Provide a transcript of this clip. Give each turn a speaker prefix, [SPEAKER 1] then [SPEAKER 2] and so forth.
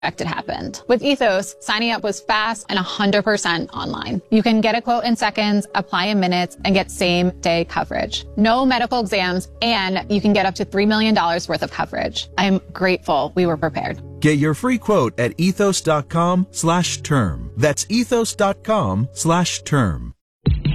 [SPEAKER 1] unexpected happened. With Ethos, signing up was fast and 100% online. You can get a quote in seconds, apply in minutes, and get same-day coverage. No medical exams, and you can get up to $3 million worth of coverage. I am grateful we were prepared.
[SPEAKER 2] Get your free quote at ethos.com/term. That's ethos.com/term.